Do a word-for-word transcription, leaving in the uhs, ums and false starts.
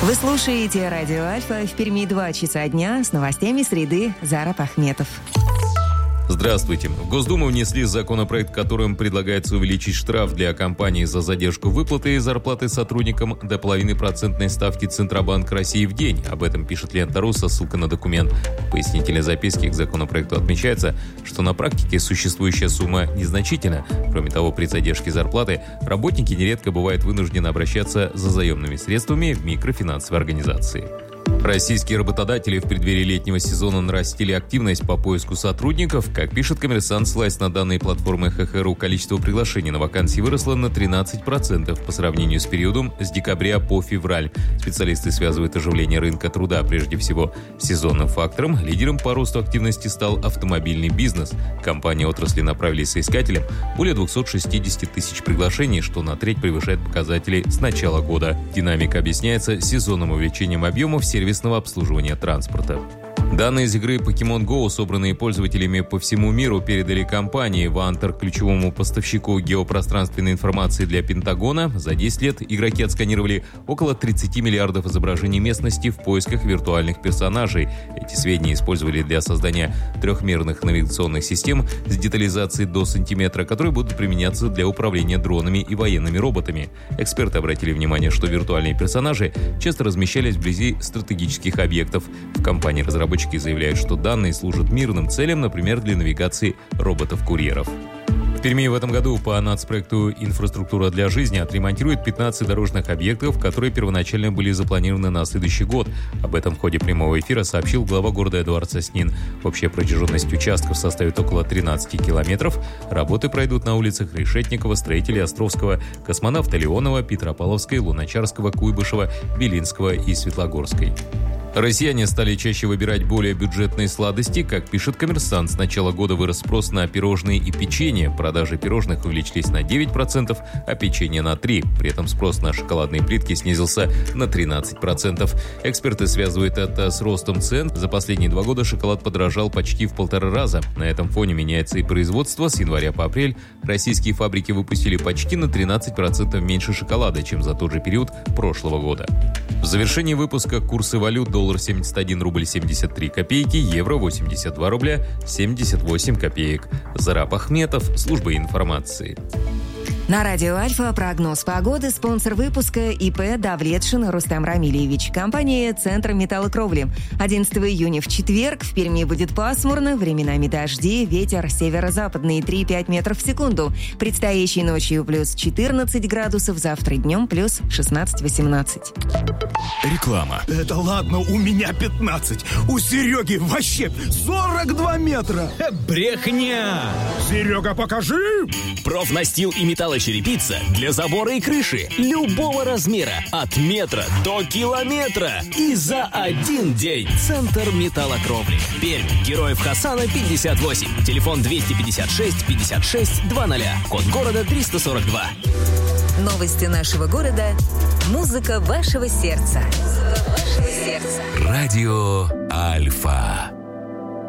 Вы слушаете радио Альфа. В Перми два часа дня с новостями среды. Зара Пахметов. Здравствуйте. В Госдуму внесли законопроект, которым предлагается увеличить штраф для компаний за задержку выплаты зарплаты сотрудникам до половины процентной ставки Центробанка России в день. Об этом пишет Лента.ру со ссылкой на документ. В пояснительной записке к законопроекту отмечается, что на практике существующая сумма незначительна. Кроме того, при задержке зарплаты работники нередко бывают вынуждены обращаться за заемными средствами в микрофинансовые организации. Российские работодатели в преддверии летнего сезона нарастили активность по поиску сотрудников. Как пишет «Коммерсант», ссылаясь на данные платформы ха ха ру, количество приглашений на вакансии выросло на тринадцать процентов по сравнению с периодом с декабря по февраль. Специалисты связывают оживление рынка труда прежде всего с сезонным фактором. Лидером по росту активности стал автомобильный бизнес. Компании отрасли направили соискателям более двухсот шестидесяти тысяч приглашений, что на треть превышает показатели с начала года. Динамика объясняется сезонным увеличением объемов сервисного обслуживания транспорта. Данные из игры Pokemon Go, собранные пользователями по всему миру, передали компании Vanter, ключевому поставщику геопространственной информации для Пентагона. За десять лет игроки отсканировали около тридцати миллиардов изображений местности в поисках виртуальных персонажей. Эти сведения использовали для создания трехмерных навигационных систем с детализацией до сантиметра, которые будут применяться для управления дронами и военными роботами. Эксперты обратили внимание, что виртуальные персонажи часто размещались вблизи стратегических объектов. В компании разработчики заявляют, что данные служат мирным целям, например, для навигации роботов-курьеров. В Перми в этом году по нацпроекту «Инфраструктура для жизни» отремонтируют пятнадцать дорожных объектов, которые первоначально были запланированы на следующий год. Об этом в ходе прямого эфира сообщил глава города Эдуард Соснин. Общая протяженность участков составит около тринадцати километров. Работы пройдут на улицах Решетникова, Строителей, Островского, Космонавта Леонова, Петропавловской, Луначарского, Куйбышева, Белинского и Светлогорской. Россияне стали чаще выбирать более бюджетные сладости. Как пишет «Коммерсант», с начала года вырос спрос на пирожные и печенье. Продажи пирожных увеличились на девять процентов, а печенье на три процента. При этом спрос на шоколадные плитки снизился на тринадцать процентов. Эксперты связывают это с ростом цен. За последние два года шоколад подорожал почти в полтора раза. На этом фоне меняется и производство. С января по апрель российские фабрики выпустили почти на тринадцать процентов меньше шоколада, чем за тот же период прошлого года. В завершении выпуска курсы валют: доллар семьдесят один рубль семьдесят три копейки, евро восемьдесят два рубля семьдесят восемь копеек. Зара Пахметов, служба информации. На радио Альфа прогноз погоды. Спонсор выпуска ИП Давлетшин Рустам Рамильевич. Компания «Центр металлокровли». одиннадцатого июня в четверг в Перми будет пасмурно, временами дожди, ветер северо-западный три-пять метров в секунду. Предстоящей ночью плюс четырнадцать градусов, завтра днем плюс шестнадцать-восемнадцать. Реклама. Это ладно, у меня пятнадцать. У Сереги вообще сорок два метра. Брехня! Серега, покажи! Профнастил и металлочерепица для забора и крыши любого размера, от метра до километра. И за один день. Центр металлокровли. Пермь. Героев Хасана пятьдесят восемь. Телефон двести пятьдесят шесть пятьдесят шесть двадцать. Код города триста сорок два. Новости нашего города. Музыка вашего сердца. Музыка вашего сердца. Радио Альфа.